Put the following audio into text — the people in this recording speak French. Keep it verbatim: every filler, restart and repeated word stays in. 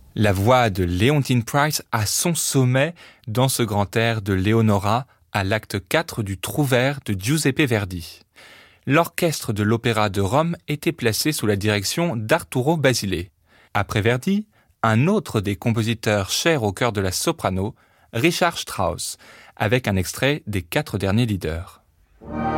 La voix de Leontyne Price a son sommet dans ce grand air de Leonora à l'acte quatre du Trouvère de Giuseppe Verdi. L'orchestre de l'Opéra de Rome était placé sous la direction d'Arturo Basile. Après Verdi, un autre des compositeurs chers au cœur de la soprano, Richard Strauss, avec un extrait des quatre derniers leaders.